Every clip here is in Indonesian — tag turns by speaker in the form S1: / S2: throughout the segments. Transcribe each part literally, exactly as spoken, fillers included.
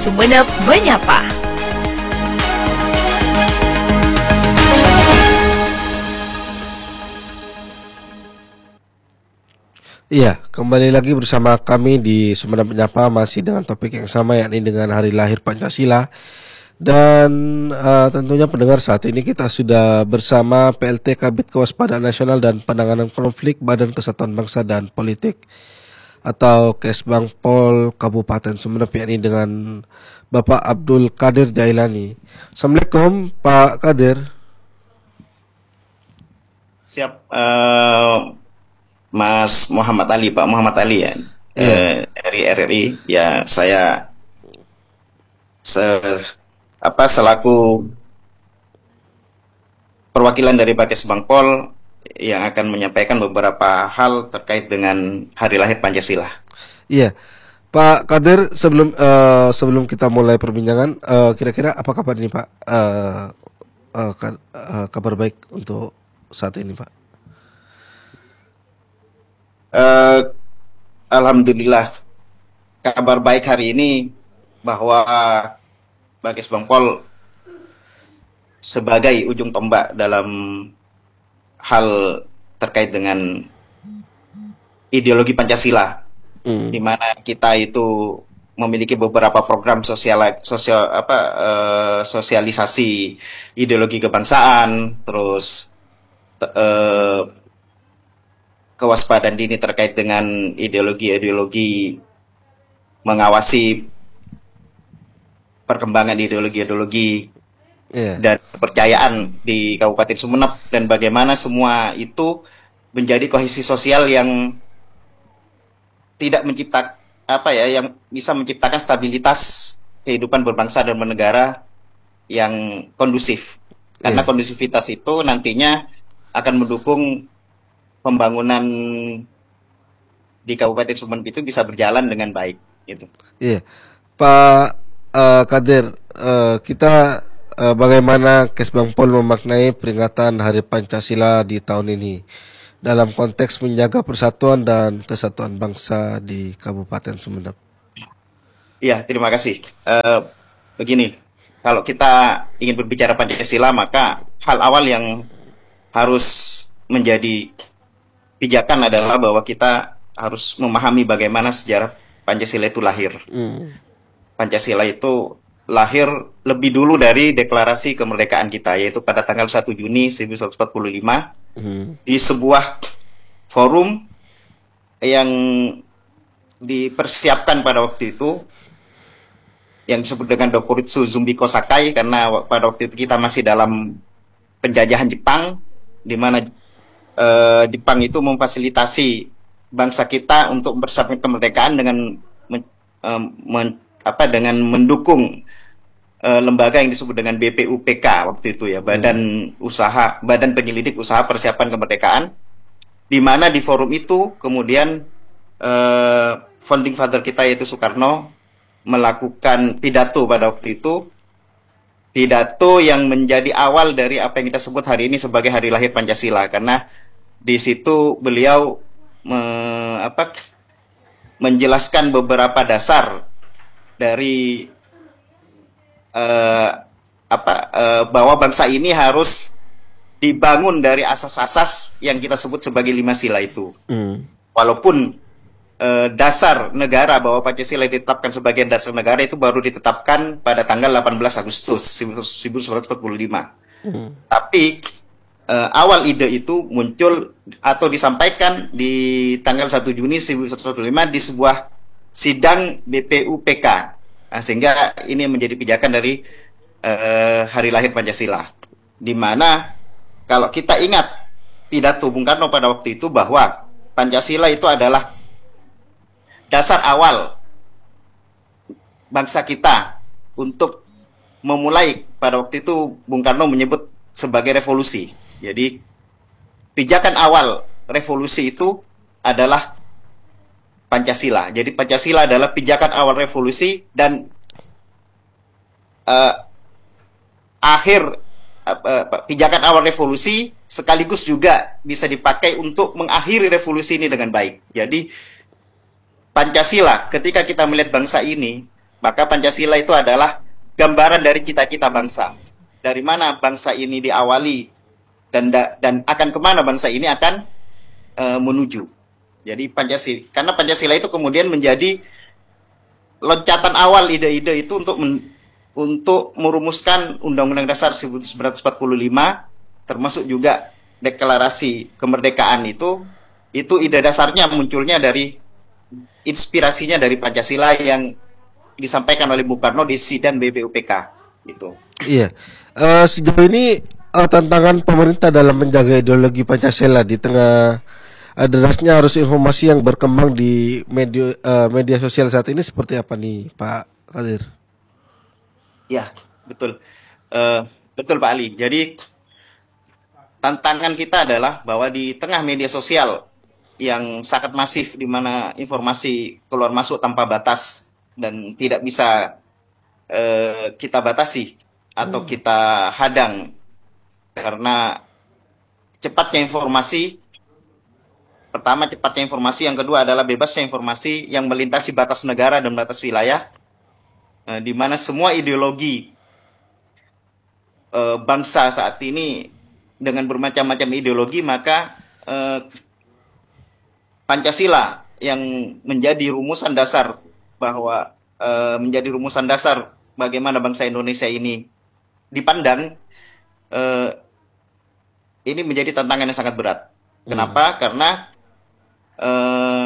S1: Sumeneb Menyapa.
S2: Iya, kembali lagi bersama kami di Sumeneb Menyapa, masih dengan topik yang sama, yakni dengan hari lahir Pancasila. Dan uh, tentunya pendengar, saat ini kita sudah bersama P L T Kabid Kewaspadaan Nasional dan Penanganan Konflik Badan Kesatuan Bangsa dan Politik atau Kesbangpol Kabupaten Sumeneb, yakni dengan Bapak Abdul Qadir Jailani. Assalamualaikum Pak Qadir.
S3: Siap, uh, Mas Muhammad Ali, Pak Muhammad Ali ya,
S2: Iya.
S3: eh, dari R R I. Ya, saya se apa selaku perwakilan dari Bakes Bangpol yang akan menyampaikan beberapa hal terkait dengan hari lahir Pancasila.
S2: Iya, Pak Qadir, sebelum uh, sebelum kita mulai perbincangan, uh, kira-kira apa kabar ini Pak? Uh, uh, ka- uh, kabar baik untuk saat ini Pak?
S3: Eh, Alhamdulillah, kabar baik hari ini bahwa Bakes Bangpol sebagai ujung tombak dalam hal terkait dengan ideologi Pancasila,
S2: Hmm.
S3: di mana kita itu memiliki beberapa program sosial sosial apa eh, sosialisasi ideologi kebangsaan, terus te- eh, kewaspadaan dini terkait dengan ideologi-ideologi, mengawasi perkembangan ideologi-ideologi
S2: Iya.
S3: dan kepercayaan di Kabupaten Sumeneb, dan bagaimana semua itu menjadi kohesi sosial yang tidak mencipta apa ya yang bisa menciptakan stabilitas kehidupan berbangsa dan bernegara yang kondusif. Karena
S2: Iya.
S3: kondusivitas itu nantinya akan mendukung pembangunan di Kabupaten Sumeneb itu bisa berjalan dengan baik gitu.
S2: Iya, Pak uh, Qadir, uh, kita uh, bagaimana Kesbangpol memaknai peringatan Hari Pancasila di tahun ini dalam konteks menjaga persatuan dan kesatuan bangsa di Kabupaten Sumeneb?
S3: Iya, terima kasih. Eh, begini, kalau kita ingin berbicara Pancasila, maka hal awal yang harus menjadi pijakan adalah bahwa kita harus memahami bagaimana sejarah Pancasila itu lahir.
S2: Hmm.
S3: Pancasila itu lahir lebih dulu dari deklarasi kemerdekaan kita, yaitu pada tanggal satu Juni seribu sembilan ratus empat puluh lima
S2: Hmm.
S3: di sebuah forum yang dipersiapkan pada waktu itu, yang disebut dengan Dokuritsu Zumbiko Sakai, karena wa- pada waktu itu kita masih dalam penjajahan Jepang, di mana eh, Jepang itu memfasilitasi bangsa kita untuk mempersiapkan kemerdekaan dengan men- em, men- apa dengan mendukung eh, lembaga yang disebut dengan B P U P K waktu itu ya, Badan Usaha Badan Penyelidik Usaha Persiapan Kemerdekaan, di mana di forum itu kemudian eh, founding father kita yaitu Soekarno melakukan pidato pada waktu itu, pidato yang menjadi awal dari apa yang kita sebut hari ini sebagai hari lahir Pancasila, karena di situ beliau me- apa, menjelaskan beberapa dasar dari eh, apa eh, bahwa bangsa ini harus dibangun dari asas-asas yang kita sebut sebagai lima sila itu.
S2: Hmm.
S3: Walaupun eh, dasar negara, bahwa Pancasila ditetapkan sebagai dasar negara itu baru ditetapkan pada tanggal delapan belas Agustus seribu sembilan ratus empat puluh lima.
S2: Hmm.
S3: Tapi eh, awal ide itu muncul atau disampaikan di tanggal satu Juni seribu sembilan ratus empat puluh lima di sebuah sidang B P U P K. Nah, sehingga ini menjadi pijakan dari eh, hari lahir Pancasila. Di mana kalau kita ingat pidato Bung Karno pada waktu itu, bahwa Pancasila itu adalah dasar awal bangsa kita untuk memulai, pada waktu itu Bung Karno menyebut sebagai revolusi. Jadi pijakan awal revolusi itu adalah Pancasila. Jadi Pancasila adalah pijakan awal revolusi, dan eh, akhir eh, pijakan awal revolusi sekaligus juga bisa dipakai untuk mengakhiri revolusi ini dengan baik. Jadi Pancasila, ketika kita melihat bangsa ini, Maka Pancasila itu adalah gambaran dari cita-cita bangsa. Dari mana bangsa ini diawali dan dan akan kemana bangsa ini akan uh, menuju. Jadi Pancasila, karena Pancasila itu kemudian menjadi loncatan awal ide-ide itu untuk men, untuk merumuskan Undang-Undang Dasar seribu sembilan ratus empat puluh lima, termasuk juga deklarasi kemerdekaan itu, itu ide dasarnya munculnya dari inspirasinya dari Pancasila yang disampaikan oleh Bung Karno di sidang B P U P K gitu.
S2: Iya. Uh, sejauh ini uh, tantangan pemerintah dalam menjaga ideologi Pancasila di tengah uh, derasnya arus informasi yang berkembang di media uh, media sosial saat ini seperti apa nih, Pak Kadir?
S3: Ya, betul. Uh, betul Pak Ali. Jadi tantangan kita adalah bahwa di tengah media sosial yang sangat masif di mana informasi keluar masuk tanpa batas dan tidak bisa uh, kita batasi atau kita hadang karena cepatnya informasi. Pertama, cepatnya informasi, yang kedua adalah bebasnya informasi yang melintasi batas negara dan batas wilayah, uh, di mana semua ideologi uh, bangsa saat ini dengan bermacam-macam ideologi, maka uh, Pancasila yang menjadi rumusan dasar bahwa uh, menjadi rumusan dasar bagaimana bangsa Indonesia ini dipandang, uh, ini menjadi tantangan yang sangat berat. Kenapa? Hmm. Karena uh,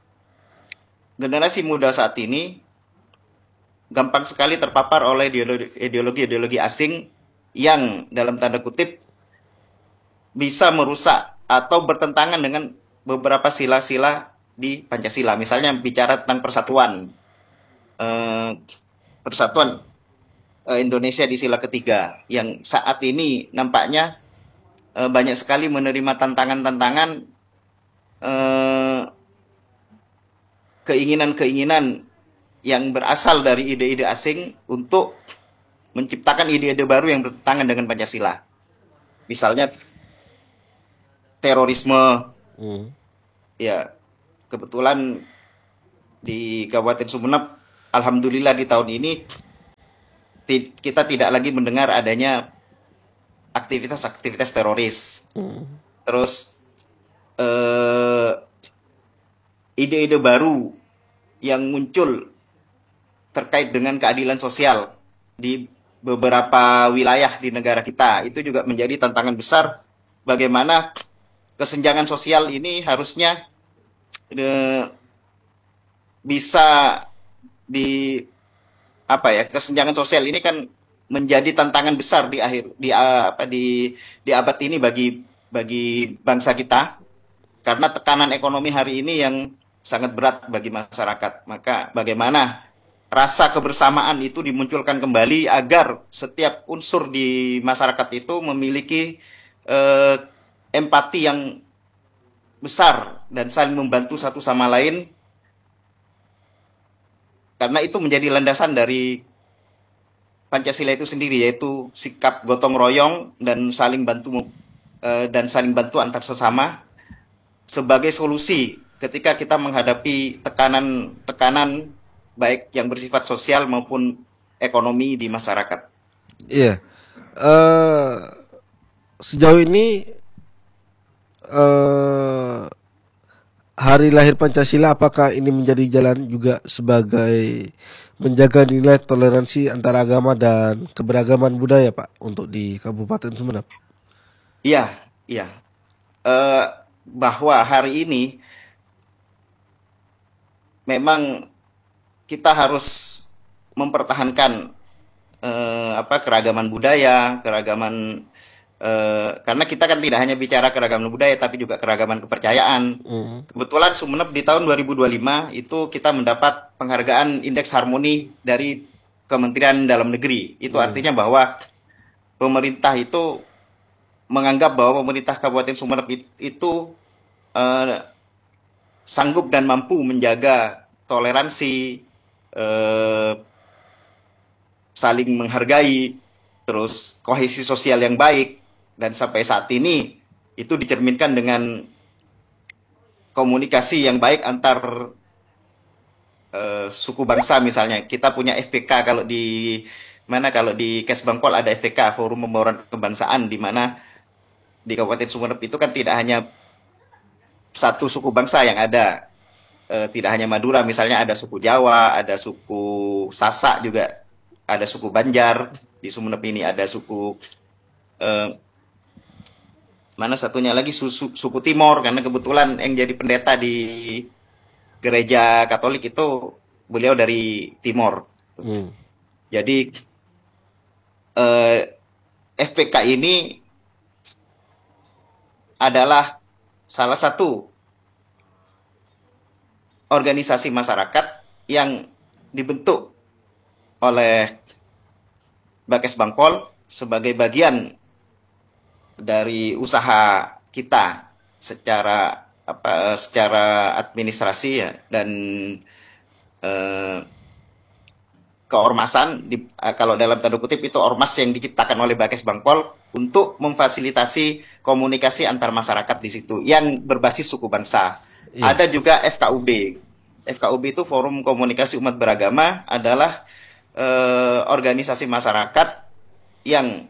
S3: generasi muda saat ini gampang sekali terpapar oleh ideologi-ideologi asing yang dalam tanda kutip bisa merusak atau bertentangan dengan beberapa sila-sila di Pancasila. Misalnya bicara tentang persatuan, uh, persatuan uh, Indonesia di sila ketiga, yang saat ini nampaknya uh, banyak sekali menerima tantangan-tantangan, uh, keinginan-keinginan yang berasal dari ide-ide asing untuk menciptakan ide-ide baru yang bertentangan dengan Pancasila. Misalnya terorisme. Hmm. Ya, kebetulan di Kabupaten Sumeneb, alhamdulillah di tahun ini kita tidak lagi mendengar adanya aktivitas-aktivitas teroris. Hmm. Terus eh, ide-ide baru yang muncul terkait dengan keadilan sosial di beberapa wilayah di negara kita, itu juga menjadi tantangan besar bagaimana kesenjangan sosial ini harusnya eh, bisa di apa ya, kesenjangan sosial ini kan menjadi tantangan besar di akhir di apa di di abad ini bagi bagi bangsa kita, karena tekanan ekonomi hari ini yang sangat berat bagi masyarakat. Maka bagaimana rasa kebersamaan itu dimunculkan kembali agar setiap unsur di masyarakat itu memiliki eh, empati yang besar dan saling membantu satu sama lain, karena itu menjadi landasan dari Pancasila itu sendiri, yaitu sikap gotong royong dan saling bantu eh, dan saling bantu antar sesama sebagai solusi ketika kita menghadapi tekanan-tekanan baik yang bersifat sosial maupun ekonomi di masyarakat.
S2: Iya. Uh, sejauh ini Uh, hari lahir Pancasila, apakah ini menjadi jalan juga sebagai menjaga nilai toleransi antara agama dan keberagaman budaya, Pak, untuk di Kabupaten Sumeneb?
S3: Iya, iya. Uh, bahwa hari ini memang kita harus mempertahankan uh, apa keragaman budaya, keragaman Uh, karena kita kan tidak hanya bicara keragaman budaya tapi juga keragaman kepercayaan. Mm. Kebetulan Sumeneb di tahun dua ribu dua puluh lima itu kita mendapat penghargaan Indeks Harmoni dari Kementerian Dalam Negeri. Itu mm. artinya bahwa pemerintah itu menganggap bahwa pemerintah Kabupaten Sumeneb itu uh, sanggup dan mampu menjaga toleransi, uh, saling menghargai, terus kohesi sosial yang baik. Dan sampai saat ini itu dicerminkan dengan komunikasi yang baik antar eh, suku bangsa misalnya. Kita punya F P K kalau di mana kalau di Kesbangpol ada F P K, Forum Pembauran Kebangsaan, di mana di Kabupaten Sumeneb itu kan tidak hanya satu suku bangsa yang ada. Eh, tidak hanya Madura, misalnya ada suku Jawa, ada suku Sasak juga, ada suku Banjar di Sumeneb ini, ada suku eh, mana satunya lagi suku, suku Timor, karena kebetulan yang jadi pendeta di gereja Katolik itu beliau dari Timor.
S2: Hmm.
S3: Jadi eh, F P K ini adalah salah satu organisasi masyarakat yang dibentuk oleh Bakes Bangpol sebagai bagian dari usaha kita secara apa secara administrasi ya, dan eh, keormasan di, kalau dalam tanda kutip itu ormas yang diciptakan oleh Bakes Bangpol untuk memfasilitasi komunikasi antar masyarakat di situ yang berbasis suku bangsa. Iya. Ada juga F K U B. F K U B itu Forum Komunikasi Umat Beragama, adalah eh, organisasi masyarakat yang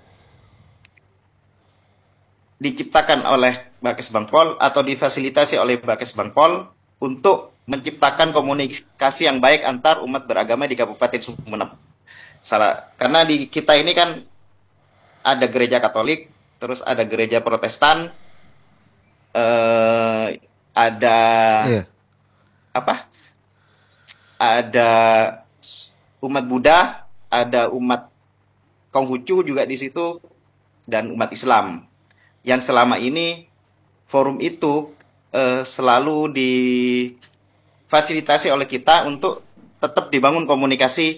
S3: diciptakan oleh Bakes Bangpol atau difasilitasi oleh Bakes Bangpol untuk menciptakan komunikasi yang baik antar umat beragama di Kabupaten Sumeneb. Salah, karena di kita ini kan ada gereja Katolik, terus ada gereja Protestan, eh, ada yeah. apa? Ada umat Buddha, ada umat Konghucu juga di situ, dan umat Islam. Yang selama ini forum itu eh, selalu difasilitasi oleh kita untuk tetap dibangun komunikasi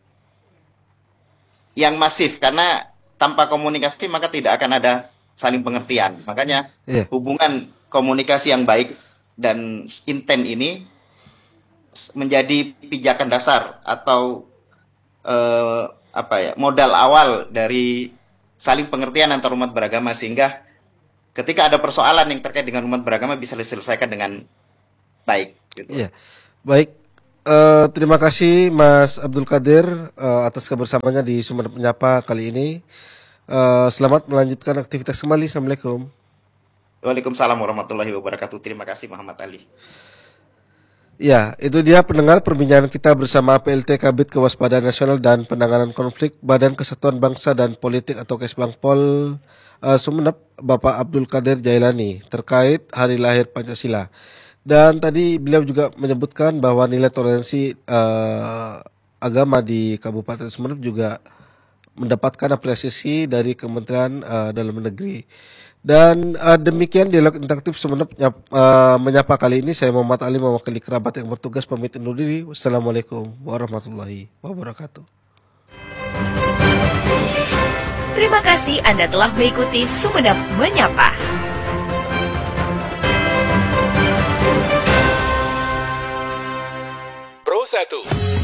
S3: yang masif, karena tanpa komunikasi maka tidak akan ada saling pengertian. Makanya yeah. hubungan komunikasi yang baik dan intent ini menjadi pijakan dasar atau eh, apa ya modal awal dari saling pengertian antar umat beragama, sehingga ketika ada persoalan yang terkait dengan umat beragama bisa diselesaikan dengan baik. Gitu.
S2: Iya, baik. Uh, terima kasih Mas Abdul Qadir uh, atas kebersamaannya di Sumeneb Menyapa kali ini. Uh, selamat melanjutkan aktivitas kembali. Assalamualaikum.
S3: Waalaikumsalam warahmatullahi wabarakatuh. Terima kasih Muhammad Ali.
S2: Ya, itu dia pendengar perbincangan kita bersama P L T Kabid Kewaspadaan Nasional dan Penanganan Konflik Badan Kesatuan Bangsa dan Politik atau Kesbangpol uh, Sumeneb, Bapak Abdul Qadir Jailani, terkait Hari Lahir Pancasila. Dan tadi beliau juga menyebutkan bahwa nilai toleransi uh, agama di Kabupaten Sumeneb juga mendapatkan apresiasi dari Kementerian uh, Dalam Negeri. Dan uh, demikian dialog interaktif Sumeneb uh, Menyapa kali ini. Saya Muhammad Ali mewakili kerabat yang bertugas pamit undur diri. Wassalamualaikum warahmatullahi wabarakatuh.
S1: Terima kasih Anda telah mengikuti Sumeneb Menyapa.
S4: Pro satu